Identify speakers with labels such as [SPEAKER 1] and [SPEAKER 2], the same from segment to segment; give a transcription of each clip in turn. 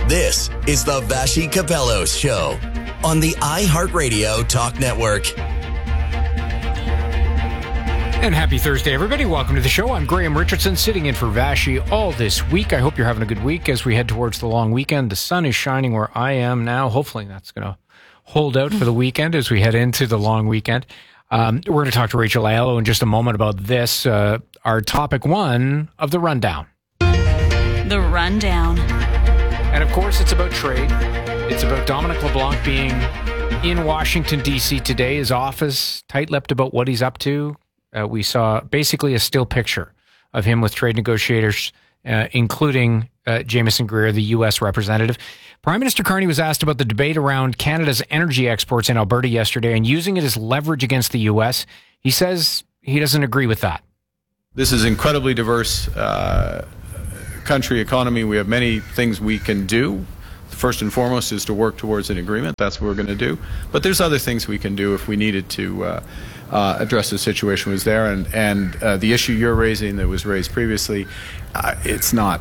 [SPEAKER 1] This is the Vassy Kapelos Show on the iHeartRadio Talk Network.
[SPEAKER 2] And happy Thursday, everybody. Welcome to the show. I'm Graham Richardson, sitting in for Vassy all this week. I hope you're having a good week as we head towards the long weekend. The sun is shining where I am now. Hopefully that's going to hold out for the weekend as we head into the long weekend. We're going to talk to Rachel Aiello in just a moment about this, our topic one of the Rundown.
[SPEAKER 3] The Rundown.
[SPEAKER 2] And of course, it's about trade. It's about Dominic LeBlanc being in Washington, D.C. today. His office tight-lipped about what he's up to. We saw basically a still picture of him with trade negotiators, including Jameson Greer, the U.S. representative. Prime Minister Carney was asked about the debate around Canada's energy exports in Alberta yesterday and using it as leverage against the U.S. He says he doesn't agree with that.
[SPEAKER 4] This is an incredibly diverse country, economy. We have many things we can do. First and foremost is to work towards an agreement. That's what we're going to do. But there's other things we can do if we needed to address the situation was there. And the issue you're raising that was raised previously, it's not.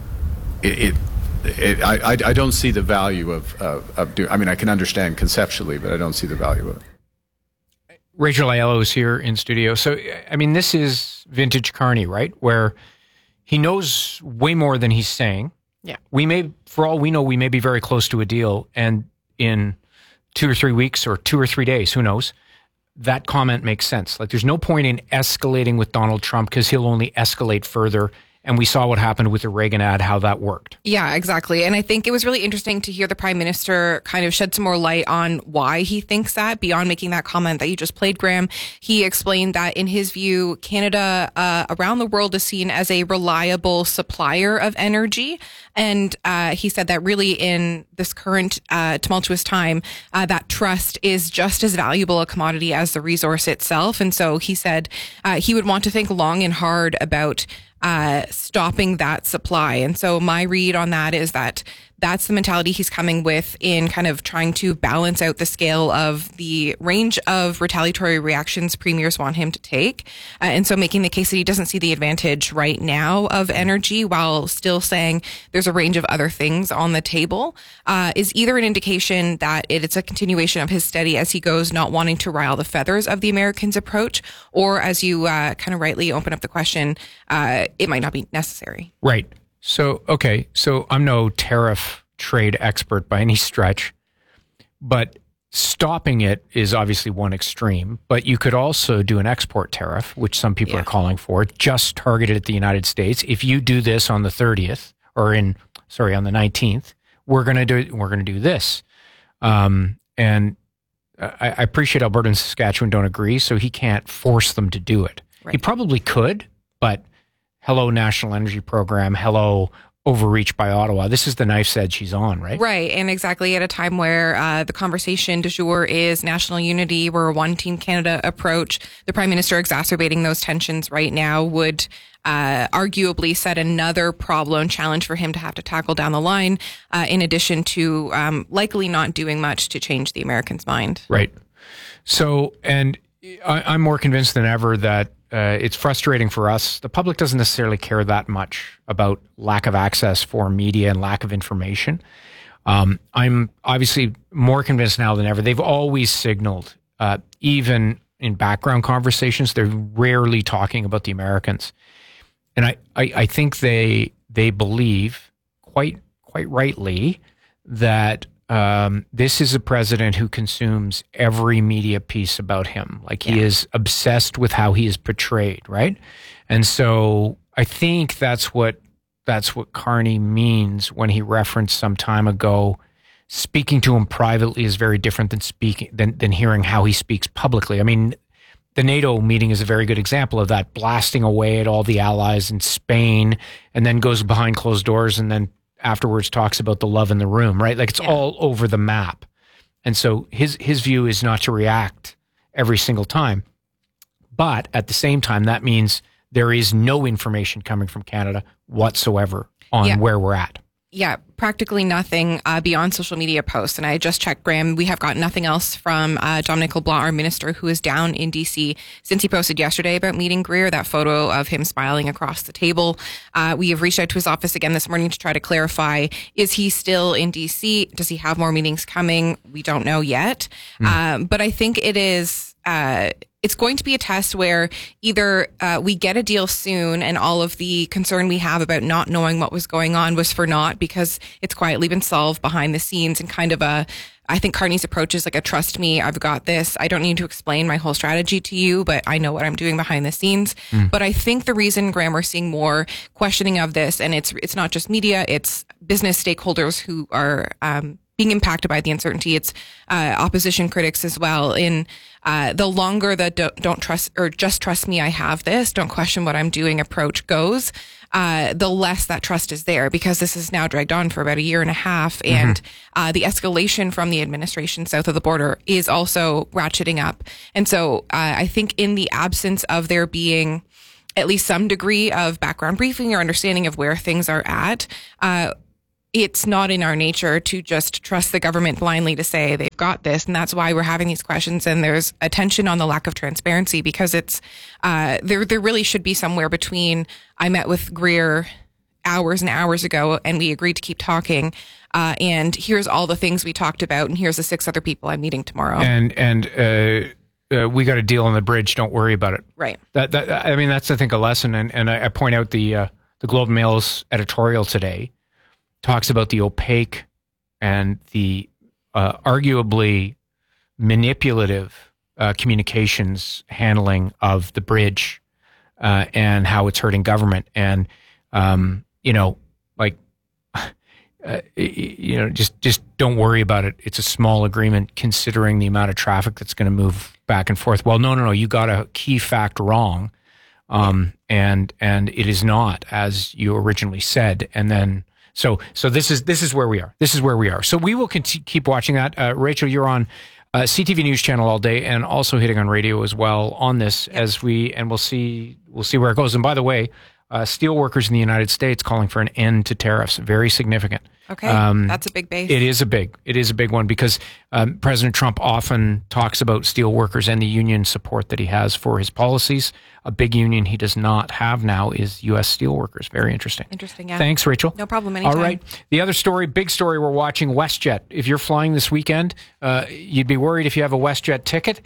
[SPEAKER 4] I don't see the value of doing. I mean, I can understand conceptually, but I don't see the value of it.
[SPEAKER 2] Rachel Aiello is here in studio. So, I mean, this is vintage Carney, right? Where he knows way more than he's saying. Yeah. We may, for all we know, we may be very close to a deal. And in 2 or 3 weeks or 2 or 3 days, who knows, that comment makes sense. Like, there's no point in escalating with Donald Trump because he'll only escalate further. And we saw what happened with the Reagan ad, how that worked.
[SPEAKER 5] Yeah, exactly. And I think it was really interesting to hear the Prime Minister kind of shed some more light on why he thinks that, beyond making that comment that you just played, Graham. He explained that, in his view, Canada around the world is seen as a reliable supplier of energy. And he said that really in this current tumultuous time, that trust is just as valuable a commodity as the resource itself. And so he said he would want to think long and hard about stopping that supply. And so my read on that is that that's the mentality he's coming with in kind of trying to balance out the scale of the range of retaliatory reactions premiers want him to take. And so making the case that he doesn't see the advantage right now of energy while still saying there's a range of other things on the table is either an indication that it's a continuation of his steady as he goes, not wanting to rile the feathers of the Americans' approach, or as you kind of rightly open up the question, it might not be necessary.
[SPEAKER 2] Right. So, okay, so I'm no tariff trade expert by any stretch, but stopping it is obviously one extreme. But you could also do an export tariff, which some people are calling for, just targeted at the United States. If you do this on the 30th, or on the 19th, we're going to do this. And I appreciate Alberta and Saskatchewan don't agree, so he can't force them to do it. Right. He probably could, but hello, National Energy Program. Hello, overreach by Ottawa. This is the knife's edge she's on, right?
[SPEAKER 5] Right. And exactly at a time where the conversation du jour is national unity, we're a one team Canada approach. The Prime Minister exacerbating those tensions right now would arguably set another problem challenge for him to have to tackle down the line, in addition to likely not doing much to change the Americans' mind.
[SPEAKER 2] Right. So, and I'm more convinced than ever that it's frustrating for us. The public doesn't necessarily care that much about lack of access for media and lack of information. I'm obviously more convinced now than ever. They've always signaled, even in background conversations, they're rarely talking about the Americans. And I think they believe quite rightly that this is a president who consumes every media piece about him. Like, he is obsessed with how he is portrayed, right? And so I think that's what Carney means when he referenced some time ago, speaking to him privately is very different than hearing how he speaks publicly. I mean, the NATO meeting is a very good example of that, blasting away at all the allies in Spain, and then goes behind closed doors and then afterwards talks about the love in the room, right? Like, it's all over the map. And so his view is not to react every single time. But at the same time, that means there is no information coming from Canada whatsoever on where we're at.
[SPEAKER 5] practically nothing beyond social media posts. And I just checked, Graham, we have got nothing else from Dominic LeBlanc, our minister, who is down in D.C. since he posted yesterday about meeting Greer, that photo of him smiling across the table. We have reached out to his office again this morning to try to clarify, is he still in D.C.? Does he have more meetings coming? We don't know yet. But I think it is... it's going to be a test where either we get a deal soon and all of the concern we have about not knowing what was going on was for naught because it's quietly been solved behind the scenes, and kind of I think Carney's approach is like a trust me, I've got this. I don't need to explain my whole strategy to you, but I know what I'm doing behind the scenes. But I think the reason, Graham, we're seeing more questioning of this, and it's not just media, it's business stakeholders who are being impacted by the uncertainty. It's opposition critics as well. In the longer the don't trust or just trust me, I have this, don't question what I'm doing approach goes, the less that trust is there, because this is now dragged on for about a year and a half. And the escalation from the administration south of the border is also ratcheting up. And so I think in the absence of there being at least some degree of background briefing or understanding of where things are at, it's not in our nature to just trust the government blindly to say they've got this. And that's why we're having these questions. And there's attention on the lack of transparency, because it's, there really should be somewhere between, I met with Greer hours and hours ago and we agreed to keep talking. And here's all the things we talked about. And here's the 6 other people I'm meeting tomorrow. And
[SPEAKER 2] we got a deal on the bridge. Don't worry about it.
[SPEAKER 5] Right.
[SPEAKER 2] I mean, that's, I think, a lesson. And I point out the Globe and Mail's editorial today talks about the opaque and the arguably manipulative communications handling of the bridge and how it's hurting government. And, just don't worry about it. It's a small agreement considering the amount of traffic that's going to move back and forth. Well, no, you got a key fact wrong. And it is not as you originally said. And then, So this is where we are. This is where we are. So we will keep watching that. Rachel, you're on CTV News Channel all day, and also hitting on radio as well on this we'll see where it goes. And by the way, steelworkers in the United States calling for an end to tariffs. Very significant.
[SPEAKER 5] Okay, that's a big base. It is
[SPEAKER 2] a big one, because President Trump often talks about steelworkers and the union support that he has for his policies. A big union he does not have now is U.S. Steelworkers. Very interesting.
[SPEAKER 5] Interesting, yeah.
[SPEAKER 2] Thanks, Rachel.
[SPEAKER 5] No problem, anytime.
[SPEAKER 2] All right. The other story, big story we're watching, WestJet. If you're flying this weekend, you'd be worried if you have a WestJet ticket.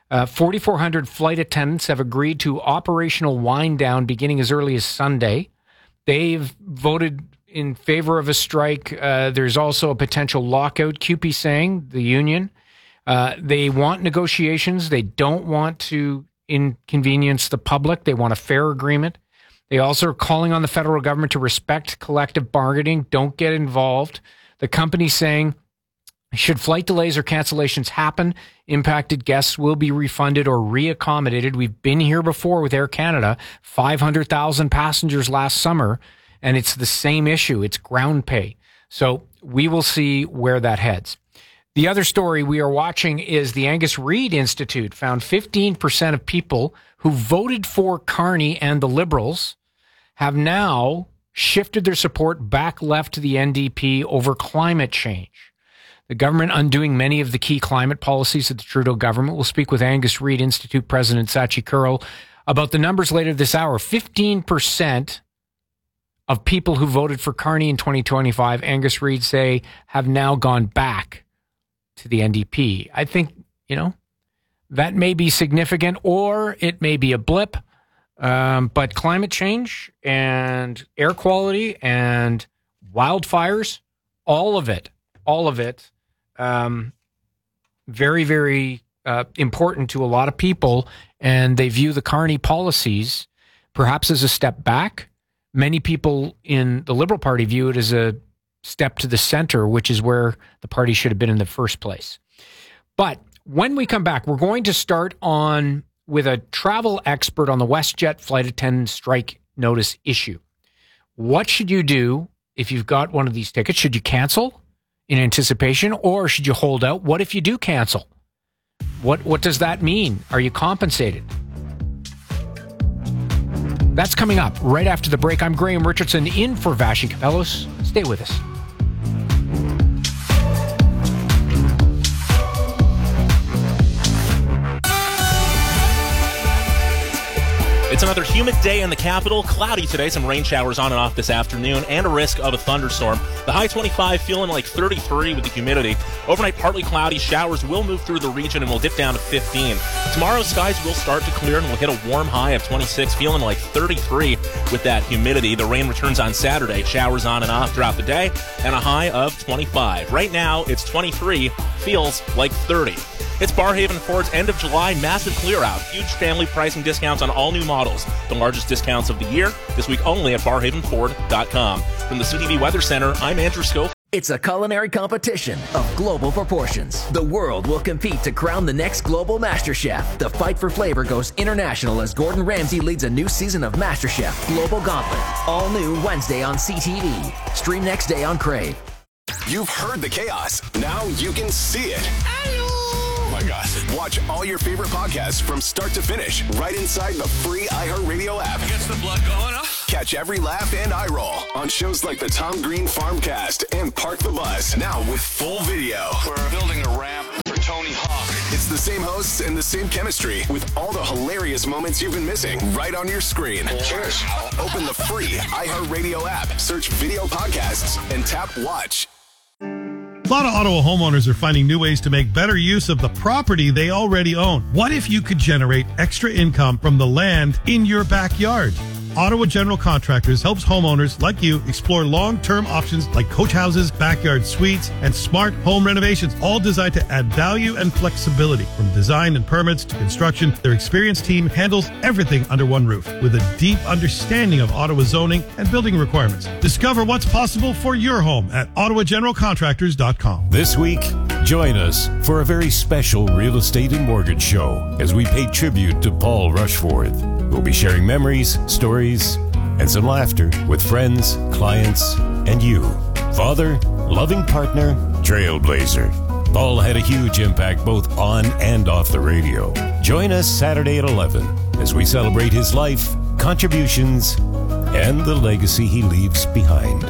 [SPEAKER 2] 4,400 flight attendants have agreed to operational wind down beginning as early as Sunday. They've voted in favor of a strike. There's also a potential lockout. CUPE saying, the union, they want negotiations. They don't want to inconvenience the public. They want a fair agreement. They also are calling on the federal government to respect collective bargaining. Don't get involved. The company saying, should flight delays or cancellations happen, impacted guests will be refunded or reaccommodated. We've been here before with Air Canada, 500,000 passengers last summer, and it's the same issue. It's ground pay. So we will see where that heads. The other story we are watching is the Angus Reid Institute found 15% of people who voted for Carney and the Liberals have now shifted their support back left to the NDP over climate change. The government undoing many of the key climate policies of the Trudeau government. We'll speak with Angus Reid Institute President Sachi Kurl about the numbers later this hour. 15% of people who voted for Carney in 2025, Angus Reid say, have now gone back to the NDP. I think, that may be significant, or it may be a blip. But climate change and air quality and wildfires, all of it, very, very important to a lot of people. And they view the Carney policies perhaps as a step back. Many people in the Liberal Party view it as a step to the center, which is where the party should have been in the first place. But when we come back, we're going to start on with a travel expert on the WestJet flight attendant strike notice issue. What should you do if you've got one of these tickets? Should you cancel in anticipation, or should you hold out? What if you do cancel? What does that mean? Are you compensated? That's coming up right after the break. I'm Graham Richardson in for Vassy Kapelos. Stay with us.
[SPEAKER 6] It's another humid day in the capital. Cloudy today, some rain showers on and off this afternoon, and a risk of a thunderstorm. The high 25, feeling like 33 with the humidity. Overnight, partly cloudy. Showers will move through the region and will dip down to 15. Tomorrow, skies will start to clear and we'll hit a warm high of 26, feeling like 33 with that humidity. The rain returns on Saturday. Showers on and off throughout the day, and a high of 25. Right now, it's 23, feels like 30. It's Barrhaven Ford's end of July massive clear out. Huge family pricing discounts on all new models. The largest discounts of the year, this week only at barrhavenford.com. From the CTV Weather Center, I'm Andrew Scope.
[SPEAKER 7] It's a culinary competition of global proportions. The world will compete to crown the next global MasterChef. The fight for flavor goes international as Gordon Ramsay leads a new season of MasterChef Global Gauntlet. All new Wednesday on CTV. Stream next day on Crave.
[SPEAKER 8] You've heard the chaos. Now you can see it. Oh my gosh. Watch all your favorite podcasts from start to finish right inside the free iHeartRadio app.
[SPEAKER 9] Gets the blood going up.
[SPEAKER 8] Catch every laugh and eye roll on shows like the Tom Green Farmcast and Park the Bus. Now with full video.
[SPEAKER 9] We're building a ramp for Tony Hawk.
[SPEAKER 8] It's the same hosts and the same chemistry with all the hilarious moments you've been missing right on your screen.
[SPEAKER 9] Cheers.
[SPEAKER 8] Open the free iHeartRadio app, search video podcasts, and tap watch.
[SPEAKER 10] A lot of Ottawa homeowners are finding new ways to make better use of the property they already own. What if you could generate extra income from the land in your backyard? Ottawa General Contractors helps homeowners like you explore long-term options like coach houses, backyard suites, and smart home renovations, all designed to add value and flexibility. From design and permits to construction, their experienced team handles everything under one roof with a deep understanding of Ottawa zoning and building requirements. Discover what's possible for your home at ottawageneralcontractors.com.
[SPEAKER 11] This week, join us for a very special real estate and mortgage show as we pay tribute to Paul Rushforth. We'll be sharing memories, stories, and some laughter with friends, clients, and you. Father, loving partner, trailblazer. Paul had a huge impact both on and off the radio. Join us Saturday at 11 as we celebrate his life, contributions, and the legacy he leaves behind.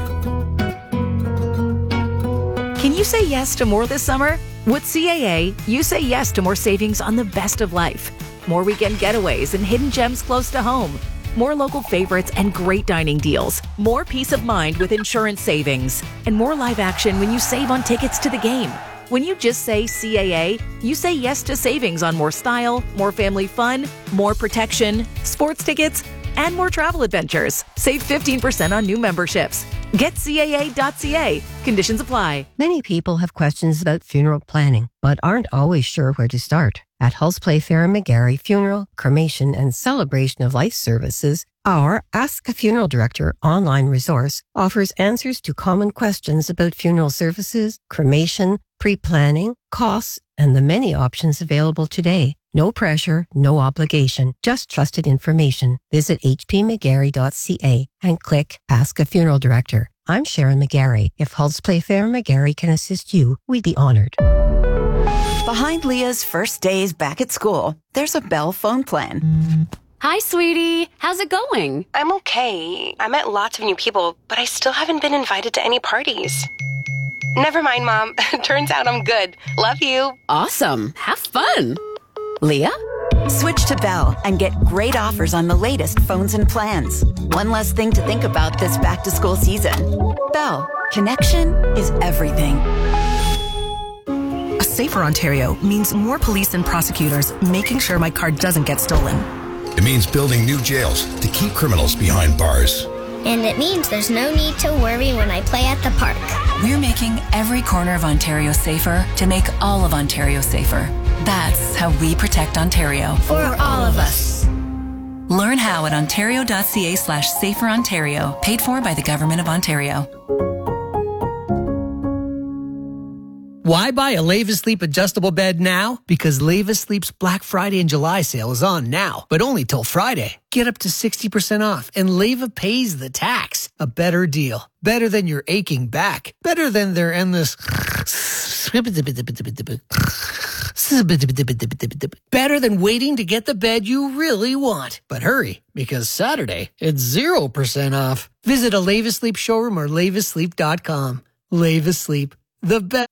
[SPEAKER 12] Can you say yes to more this summer? With CAA, you say yes to more savings on the best of life. More weekend getaways and hidden gems close to home. More local favorites and great dining deals. More peace of mind with insurance savings. And more live action when you save on tickets to the game. When you just say CAA, you say yes to savings on more style, more family fun, more protection, sports tickets, and more travel adventures. Save 15% on new memberships. Get CAA.ca. Conditions apply.
[SPEAKER 13] Many people have questions about funeral planning, but aren't always sure where to start. At Hulse Playfair and McGarry Funeral, Cremation, and Celebration of Life Services, our Ask a Funeral Director online resource offers answers to common questions about funeral services, cremation, pre-planning, costs, and the many options available today. No pressure, no obligation, just trusted information. Visit hpmcgarry.ca and click Ask a Funeral Director. I'm Sharon McGarry. If Hulse Playfair and McGarry can assist you, we'd be honored.
[SPEAKER 14] Behind Leah's first days back at school, there's a Bell phone plan.
[SPEAKER 15] Hi, sweetie. How's it going?
[SPEAKER 16] I'm okay. I met lots of new people, but I still haven't been invited to any parties. Never mind, Mom. Turns out I'm good. Love you.
[SPEAKER 15] Awesome. Have fun. Leah?
[SPEAKER 14] Switch to Bell and get great offers on the latest phones and plans. One less thing to think about this back-to-school season. Bell. Connection is everything.
[SPEAKER 17] A safer Ontario means more police and prosecutors making sure my car doesn't get stolen.
[SPEAKER 18] It means building new jails to keep criminals behind bars.
[SPEAKER 19] And it means there's no need to worry when I play at the park.
[SPEAKER 20] We're making every corner of Ontario safer to make all of Ontario safer. That's how we protect Ontario.
[SPEAKER 19] For all of us.
[SPEAKER 20] Learn how at ontario.ca/saferontario. Paid for by the Government of Ontario.
[SPEAKER 21] Why buy a Leva Sleep adjustable bed now? Because Leva Sleep's Black Friday and July sale is on now, but only till Friday. Get up to 60% off, and Leva pays the tax. A better deal. Better than your aching back. Better than their endless... Better than waiting to get the bed you really want. But hurry, because Saturday, it's 0% off. Visit a Leva Sleep showroom or levasleep.com. Leva Sleep. The best.